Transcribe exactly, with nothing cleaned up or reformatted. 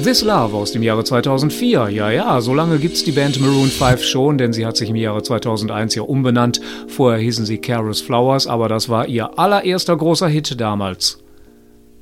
This Love aus dem Jahre zweitausendvier. Ja, ja, so lange gibt's die Band Maroon five schon, denn sie hat sich im Jahre zweitausendeins ja umbenannt. Vorher hießen sie Careless Flowers, aber das war ihr allererster großer Hit damals.